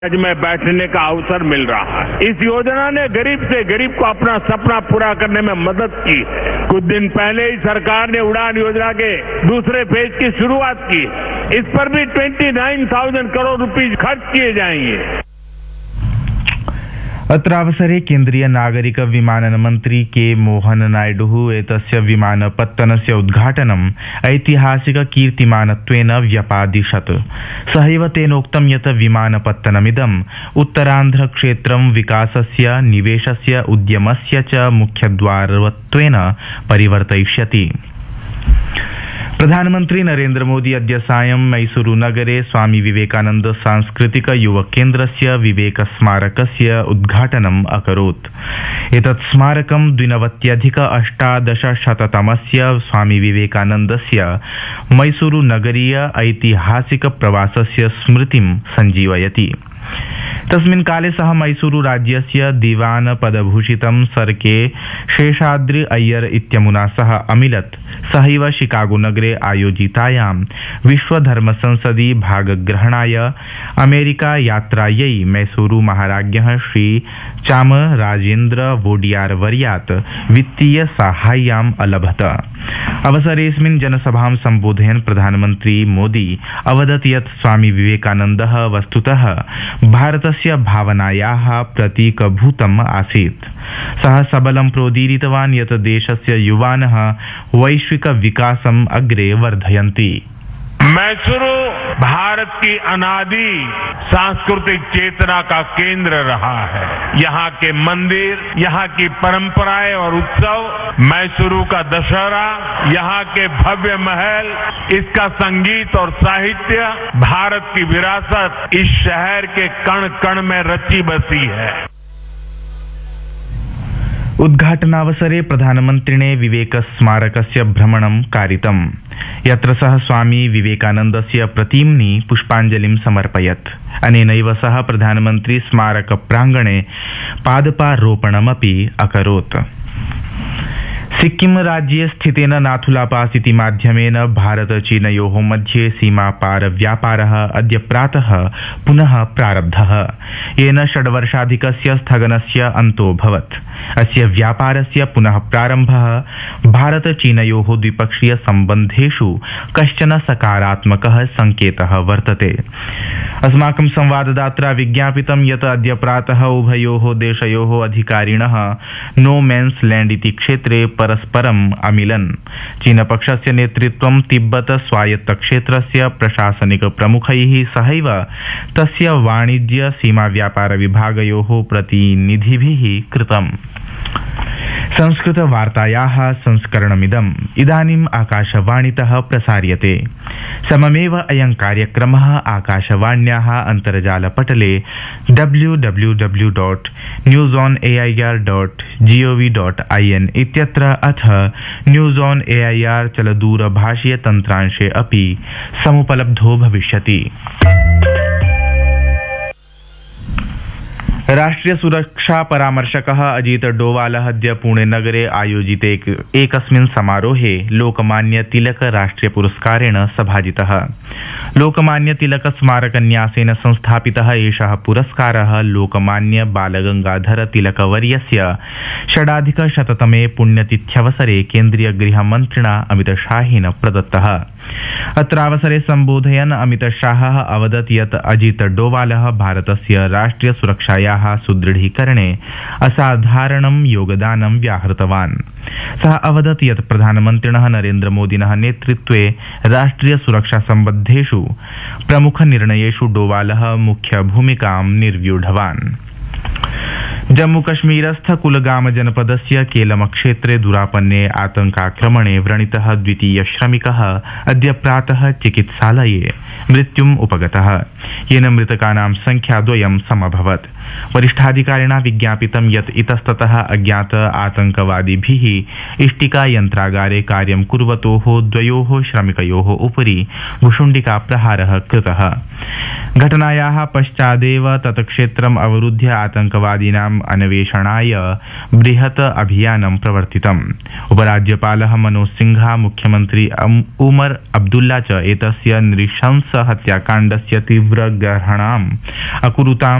में बैठने का अवसर मिल रहा है। इस योजना ने गरीब से गरीब को अपना सपना पूरा करने में मदद की है। कुछ दिन पहले ही सरकार ने उड़ान योजना के दूसरे फेज की शुरुआत की। इस पर भी 29,000 करोड़ रुपए खर्च किए जाएंगे। अत्रावसरे केन्द्रीय नागरिक विमानन मन्त्री के मोहन नायडुः एतस्य विमानपत्तनस्य उद्घाटनम् ऐतिहासिक कीर्तिमानत्वेन व्यपादिशत्। सहैव तेनोक्तं यत् विमानपत्तनमिदम् उत्तरान्ध्रक्षेत्रं विकासस्य, निवेशस्य, उद्यमस्य च मुख्यद्वारत्वेन परिवर्तयिष्यति। प्रधानमन्त्री नरेन्द्र मोदी अद्य सायं मैसूरुनगरे स्वामी विवेकानन्द सांस्कृतिक युवकेन्द्रस्य विवेक स्मारकस्य उद्घाटनम् अकरोत्। एतत् स्मारकं द्विनवत्यधिक-1800तमस्य स्वामी विवेकानन्दस्य मैसूरुनगरीय ऐतिहासिक प्रवासस्य स्मृतिं सञ्जीवयति। तस्मिन् काले सः मैसूरु राज्यस्य दीवान पदभूषितं सर के शेषाद्रि अय्यर इत्यमुना सह अमिलत्। सहैव शिकागो नगरे आयोजितायां विश्वधर्म संसदि भागग्रहणाय अमेरिका यात्रायै मैसूरु महाराज्ञः श्री चामराजेन्द्र वोडियार वर्यात् वित्तीय साहाय्यम् अलभत। अवसरेऽस्मिन् जनसभां सम्बोधयन् प्रधानमन्त्री मोदी अवदत् यत् स्वामी विवेकानन्दः वस्तुतः भारतस्य भावनायाः प्रतीकभूतम् आसीत्। सः सबलं प्रोदीरितवान् यत् देशस्य युवानः वैश्विक विकासम् अग्रे वर्धयन्ति। मैसूरु भारत की अनादि सांस्कृतिक चेतना का केंद्र रहा है। यहाँ के मंदिर, यहाँ की परंपराएं और उत्सव, मैसूरु का दशहरा, यहाँ के भव्य महल, इसका संगीत और साहित्य, भारत की विरासत इस शहर के कण कण में रची बसी है। उद्घाटनावसरे प्रधानमन्त्रिणे विवेक स्मारकस्य भ्रमणं कारितम्, यत्र सः स्वामी विवेकानन्दस्य प्रतिम्नि पुष्पाञ्जलिं समर्पयत्। अनेनैव सह प्रधानमन्त्री स्मारक प्राङ्गणे पादपारोपणमपि अकरोत्। सिक्किम राज्ये स्थितेन नाथुला पास इति माध्यमेन भारत चीनयोः मध्ये सीमापार व्यापारः अद्य प्रातः पुनः प्रारब्धः, येन 6 वर्षाधिकस्य स्थगनस्य अन्तोऽभवत्। अस्य व्यापारस्य पुनः प्रारम्भः भारत चीनयोः द्विपक्षीय सम्बन्धेषु कश्चन सकारात्मकः संकेतः वर्तते। अस्माकं संवाददात्रा विज्ञापितं यत् अद्य प्रातः उभयोः देशयोः अधिकारिणः नो मेन्स लैंड इति क्षेत्रे परस्परम् अमिलन्। चीनपक्षस्य नेतृत्वं तिब्बत स्वायत्त क्षेत्रस्य प्रशासनिक प्रमुखैः सहैव तस्य वाणिज्य सीमा व्यापार विभागयोः प्रतिनिधिभिः कृतम्। संस्कृत वार्तायाः संस्करणमिदम् इदानीम् आकाशवाणीतः प्रसार्यते। सममेव अयं कार्यक्रमः आकाशवाण्याः अन्तर्जालपटले www.newsonair.gov.in इत्यत्र अथ न्यूज़ ऑन एआईआर चलदूरभाषीय तन्त्रांशे अपि समुपलब्धो भविष्यति। राष्ट्रिय सुरक्षा परामर्शकः अजीत डोवालः अद्य पुणे नगरे आयोजिते एकस्मिन् समारोहे लोकमान्य तिलक राष्ट्रिय पुरस्कारेण सभाजितः। लोकमान्य तिलक स्मारक न्यासेन संस्थापितः एषः पुरस्कारः लोकमान्य बालगंगाधर तिलकवर्यस्य 6+100तमे पुण्यतिथ्यवसरे केन्द्रीय गृहमन्त्रिणा अमितशाहेन प्रदत्तः। अत्रावसरे सम्बोधयन् अमितशाहः अवदत् यत् अजीत डोवालः भारतस्य राष्ट्रिय सुरक्षायाः सुदृढीकरणे असाधारणं योगदानं व्याहृतवान्। सः अवदत् यत् प्रधानमन्त्रिणः नरेन्द्र मोदिनः नेतृत्वे राष्ट्रिय सुरक्षा सम्बद्धेषु प्रमुख निर्णयेषु डोवालः मुख्य भूमिकां निर्व्यूढवान्। जम्मूकश्मीरस्थ कुलगाम जनपदस्य केलम क्षेत्रे दुरापन्ने आतंकाक्रमणे व्रणितः द्वितीय श्रमिकः अद्य प्रातः चिकित्सालये मृत्युम् उपगतः, येन मृतकानां संख्या 2 समभवत्। वरिष्ठाधिकारिणा विज्ञापितं यत् इतस्ततः अज्ञात आतंकवादिभिः इष्टिका यन्त्रागारे कार्यं कुर्वतोः 2 श्रमिकयोः उपरि भुशुण्डिका प्रहारः कृतः। घटनायाः पश्चादेव तत्क्षेत्रम् अवरुध्य आतंकवादिनाम् अन्वेषणाय बृहत् अभियानं प्रवर्तितम्। उपराज्यपालः मनोज सिंह, मुख्यमन्त्री उमर अब्दुल्ला च एतस्य नृशंस हत्याकाण्डस्य तीव्र गर्हणाम् अकुरुताम्।